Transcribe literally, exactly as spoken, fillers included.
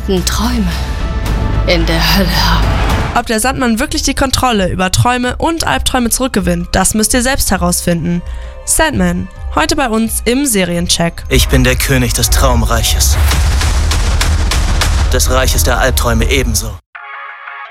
verdammten Träume in der Hölle haben. Ob der Sandmann wirklich die Kontrolle über Träume und Albträume zurückgewinnt, das müsst ihr selbst herausfinden. Sandman, heute bei uns im Seriencheck. Ich bin der König des Traumreiches. Des Reiches der Albträume ebenso.